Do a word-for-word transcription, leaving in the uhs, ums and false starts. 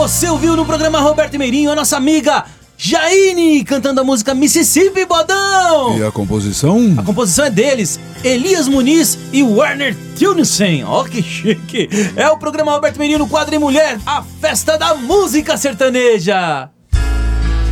Você ouviu no programa Roberto Meirinho a nossa amiga Jaine cantando a música Mississippi, Bodão! E a composição? A composição é deles, Elias Muniz e Werner Tilnesen. Ó, que chique! É o programa Roberto Meirinho no quadro em Mulher, a festa da música sertaneja.